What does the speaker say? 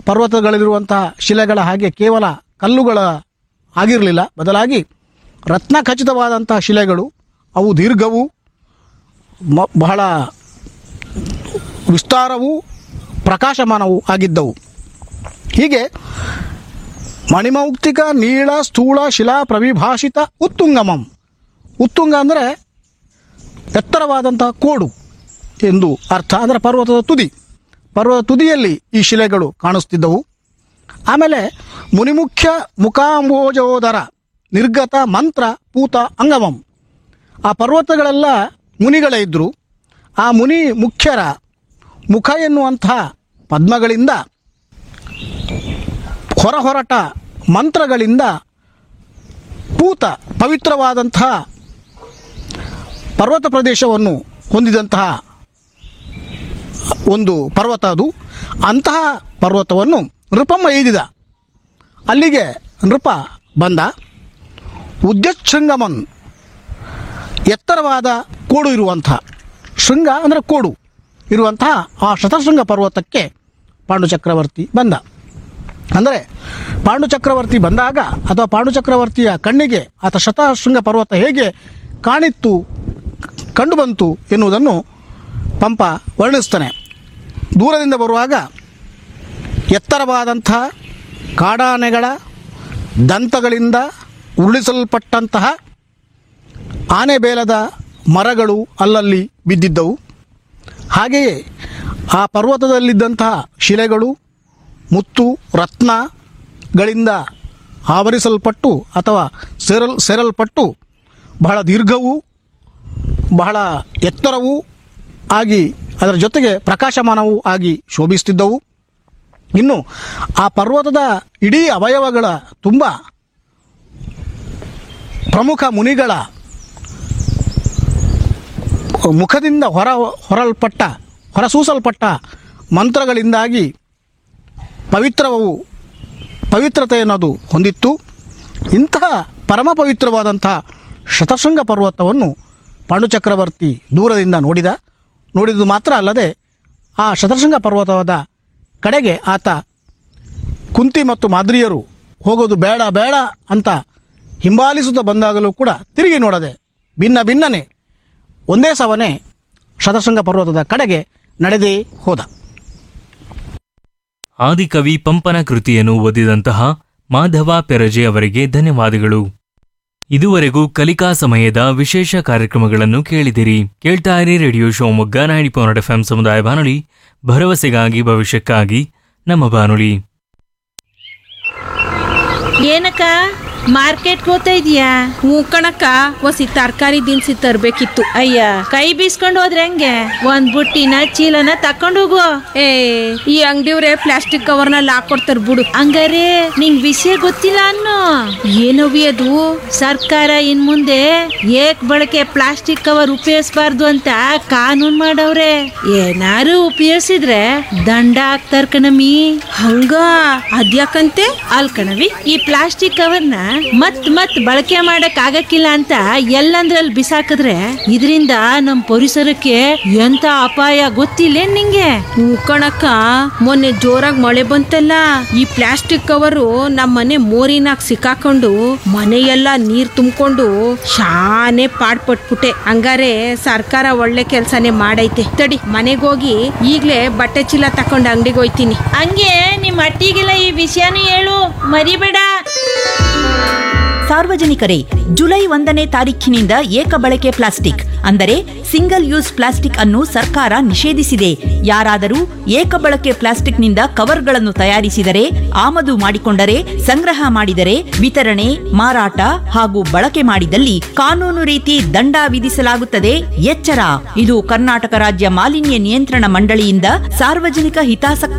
ಪರ್ವತಗಳಲ್ಲಿರುವಂತಹ ಶಿಲೆಗಳ ಹಾಗೆ ಕೇವಲ ಕಲ್ಲುಗಳ ಆಗಿರಲಿಲ್ಲ, ಬದಲಾಗಿ ರತ್ನ ಖಚಿತವಾದಂತಹ ಶಿಲೆಗಳು. ಅವು ದೀರ್ಘವೂ ಬಹಳ ವಿಸ್ತಾರವೂ ಪ್ರಕಾಶಮಾನವೂ ಆಗಿದ್ದವು. ಹೀಗೆ ಮಣಿಮೌಕ್ತಿಕ ನೀಳ ಸ್ಥೂಳ ಶಿಲಾ ಪ್ರವಿಭಾಷಿತ ಉತ್ತುಂಗಮಂ. ಉತ್ತುಂಗ ಅಂದರೆ ಎತ್ತರವಾದಂತಹ ಕೋಡು ಎಂದು ಅರ್ಥ. ಅಂದರೆ ಪರ್ವತದ ತುದಿಯಲ್ಲಿ ಈ ಶಿಲೆಗಳು ಕಾಣಿಸ್ತಿದ್ದವು. ಆಮೇಲೆ ಮುನಿಮುಖ್ಯ ಮುಖಾಂಬೋಜೋದರ ನಿರ್ಗತ ಮಂತ್ರ ಪೂತ ಅಂಗಮಂ. ಆ ಪರ್ವತಗಳೆಲ್ಲ ಮುನಿಗಳೇ ಇದ್ದರು. ಆ ಮುನಿ ಮುಖ್ಯರ ಮುಖ ಎನ್ನುವಂತಹ ಪದ್ಮಗಳಿಂದ ಹೊರಹೊರಟ ಮಂತ್ರಗಳಿಂದ ಪೂತ ಪವಿತ್ರವಾದಂತಹ ಪರ್ವತ ಪ್ರದೇಶವನ್ನು ಹೊಂದಿದಂತಹ ಒಂದು ಪರ್ವತ ಅದು. ಅಂತಹ ಪರ್ವತವನ್ನು ನೃಪಮ್ಮ ಏದಿದ. ಅಲ್ಲಿಗೆ ನೃಪ ಬಂದ. ಉದ್ಯಶೃಂಗಮನ್, ಎತ್ತರವಾದ ಕೋಡು ಇರುವಂತಹ, ಶೃಂಗ ಅಂದರೆ ಕೋಡು ಇರುವಂತಹ ಆ ಶತಶೃಂಗ ಪರ್ವತಕ್ಕೆ ಪಾಂಡುಚಕ್ರವರ್ತಿ ಬಂದ. ಅಂದರೆ ಪಾಂಡುಚಕ್ರವರ್ತಿ ಬಂದಾಗ ಅಥವಾ ಪಾಂಡುಚಕ್ರವರ್ತಿಯ ಕಣ್ಣಿಗೆ ಆತ ಶತಶೃಂಗ ಪರ್ವತ ಹೇಗೆ ಕಂಡುಬಂತು ಎನ್ನುವುದನ್ನು ಪಂಪ ವರ್ಣಿಸ್ತಾನೆ. ದೂರದಿಂದ ಬರುವಾಗ ಎತ್ತರವಾದಂಥ ಕಾಡಾನೆಗಳ ದಂತಗಳಿಂದ ಉರುಳಿಸಲ್ಪಟ್ಟಂತಹ ಆನೆಬೇಲದ ಮರಗಳು ಅಲ್ಲಲ್ಲಿ ಬಿದ್ದಿದ್ದವು. ಹಾಗೆಯೇ ಆ ಪರ್ವತದಲ್ಲಿದ್ದಂತಹ ಶಿಲೆಗಳು ಮುತ್ತು ರತ್ನಗಳಿಂದ ಆವರಿಸಲ್ಪಟ್ಟು ಅಥವಾ ಸೇರಲ್ಪಟ್ಟು ಬಹಳ ದೀರ್ಘವೂ ಬಹಳ ಎತ್ತರವೂ ಆಗಿ ಅದರ ಜೊತೆಗೆ ಪ್ರಕಾಶಮಾನವೂ ಆಗಿ ಶೋಭಿಸುತ್ತಿದ್ದವು. ಇನ್ನು ಆ ಪರ್ವತದ ಇಡೀ ಅವಯವಗಳ ತುಂಬ ಪ್ರಮುಖ ಮುನಿಗಳ ಮುಖದಿಂದ ಹೊರಸೂಸಲ್ಪಟ್ಟ ಮಂತ್ರಗಳಿಂದಾಗಿ ಪವಿತ್ರತೆಯನ್ನದು ಹೊಂದಿತ್ತು. ಇಂತಹ ಪರಮ ಪವಿತ್ರವಾದಂತಹ ಶತಶೃಂಗ ಪರ್ವತವನ್ನು ಪಾಂಡುಚಕ್ರವರ್ತಿ ದೂರದಿಂದ ನೋಡಿದ್ದು ಮಾತ್ರ ಅಲ್ಲದೆ ಆ ಶತಶೃಂಗ ಪರ್ವತದ ಕಡೆಗೆ ಆತ ಕುಂತಿ ಮತ್ತು ಮಾದ್ರಿಯರು ಹೋಗೋದು ಬೇಡ ಬೇಡ ಅಂತ ಹಿಂಬಾಲಿಸುತ್ತಾ ಬಂದಾಗಲೂ ಕೂಡ ತಿರುಗಿ ನೋಡದೆ ಭಿನ್ನನೆ ಒಂದೇ ಸವನೆ ಶತಶೃಂಗ ಪರ್ವತದ ಕಡೆಗೆ ನಡೆದೇ ಹೋದ. ಆದಿಕವಿ ಪಂಪನ ಕೃತಿಯನ್ನು ಓದಿದಂತಹ ಮಾಧವ ಪೆರಜೆ ಅವರಿಗೆ ಧನ್ಯವಾದಗಳು. ಇದುವರೆಗೂ ಕಲಿಕಾ ಸಮಯದ ವಿಶೇಷ ಕಾರ್ಯಕ್ರಮಗಳನ್ನು ಕೇಳಿದಿರಿ. ಕೇಳ್ತಾ ಇರಿ ರೇಡಿಯೋ ಶಿವಮೊಗ್ಗ 90.1 FM ಸಮುದಾಯ ಬಾನುಲಿ, ಭರವಸೆಗಾಗಿ ಭವಿಷ್ಯಕ್ಕಾಗಿ ನಮ್ಮ ಬಾನುಲಿ. ಏನಕ್ಕ ಮಾರ್ಕೆಟ್ಗೆ ಹೋಗ್ತಾ ಇದೀಯಾ? ಹ್ಞೂ ಕಣಕ್ಕ, ಒಸಿ ತರಕಾರಿ ದಿನಸಿ ತರ್ಬೇಕಿತ್ತು. ಅಯ್ಯ, ಕೈ ಬೀಸ್ಕೊಂಡು ಹೋದ್ರೆ ಹೆಂಗೆ? ಒಂದ್ ಬುಟ್ಟಿನ ಚೀಲನ ತಕೊಂಡು ಹೋಗು. ಏ, ಈ ಅಂಗಡಿಯವ್ರೆ ಪ್ಲಾಸ್ಟಿಕ್ ಕವರ್ನಲ್ಲಿ ಹಾಕೊಡ್ತಾರ ಬಿಡು. ಹಂಗಾರೆ ನಿಂಗ್ ವಿಷಯ ಗೊತ್ತಿಲ್ಲ ಅನ್ನೋ? ಏನವಿ ಅದು? ಸರ್ಕಾರ ಇನ್ ಮುಂದೆ ಏಕ್ ಬಳಕೆ ಪ್ಲಾಸ್ಟಿಕ್ ಕವರ್ ಉಪಯೋಗಿಸಬಾರ್ದು ಅಂತ ಕಾನೂನ್ ಮಾಡವ್ರೆ. ಏನಾರು ಉಪಯೋಗಿಸಿದ್ರೆ ದಂಡ ಹಾಕ್ತಾರ ಕಣಮಿ. ಹಂಗ ಅದ್ಯಾಕಂತೆ? ಅಲ್ ಕಣವಿ, ಈ ಪ್ಲಾಸ್ಟಿಕ್ ಕವರ್ನ ಮತ್ ಬಳಕೆ ಮಾಡಕ್ ಆಗಕ್ಕಿಲ್ಲ ಅಂತ ಎಲ್ಲಂದ್ರಲ್ಲಿ ಬಿಸಾಕಿದ್ರೆ ಇದರಿಂದ ನಮ್ ಪರಿಸರಕ್ಕೆ ಎಂತ ಅಪಾಯ ಗೊತ್ತಿಲ್ಲ ನಿಂಗೆ? ಹ್ಞೂ ಕಣಕ್ಕ, ಮೊನ್ನೆ ಜೋರಾಗಿ ಮಳೆ ಬಂತಲ್ಲ, ಈ ಪ್ಲಾಸ್ಟಿಕ್ ಕವರು ನಮ್ಮ ಮನೆ ಮೋರಿನಾಗ ಸಿಕ್ಕಾಕೊಂಡು ಮನೆಯೆಲ್ಲ ನೀರ್ ತುಂಬಿಕೊಂಡು ಶಾನೆ ಪಾಡ್ಪಟ್ಬಿಟ್ಟೆ. ಹಂಗಾರೆ ಸರ್ಕಾರ ಒಳ್ಳೆ ಕೆಲ್ಸನೇ ಮಾಡೈತೆ. ತಡಿ, ಮನೆಗೋಗಿ ಈಗ್ಲೇ ಬಟ್ಟೆ ಚೀಲ ತಕೊಂಡು ಅಂಗಡಿಗೆ ಹೋಯ್ತೀನಿ. ಹಂಗೆ ನಿಮ್ ಅಟ್ಟಿಗೆಲ್ಲ ಈ ವಿಷಯನೂ ಹೇಳು, ಮರಿಬೇಡ. ಸಾರ್ವಜನಿಕರೇ, ಜುಲೈ 1ನೇ ತಾರೀಖಿನಿಂದ ಏಕಬಳಕೆ ಪ್ಲಾಸ್ಟಿಕ್ ಅಂದರೆ ಸಿಂಗಲ್ ಯೂಸ್ ಪ್ಲಾಸ್ಟಿಕ್ ಅನ್ನು ಸರ್ಕಾರ ನಿಷೇಧಿಸಿದೆ. ಯಾರಾದರೂ ಏಕಬಳಕೆ ಪ್ಲಾಸ್ಟಿಕ್ನಿಂದ ಕವರ್ಗಳನ್ನು ತಯಾರಿಸಿದರೆ, ಆಮದು ಮಾಡಿಕೊಂಡರೆ, ಸಂಗ್ರಹ ಮಾಡಿದರೆ, ವಿತರಣೆ, ಮಾರಾಟ ಹಾಗೂ ಬಳಕೆ ಮಾಡಿದಲ್ಲಿ ಕಾನೂನು ರೀತಿ ದಂಡ ವಿಧಿಸಲಾಗುತ್ತದೆ. ಎಚ್ಚರ! ಇದು ಕರ್ನಾಟಕ ರಾಜ್ಯ ಮಾಲಿನ್ಯ ನಿಯಂತ್ರಣ ಮಂಡಳಿಯಿಂದ ಸಾರ್ವಜನಿಕ ಹಿತಾಸಕ್ತಿ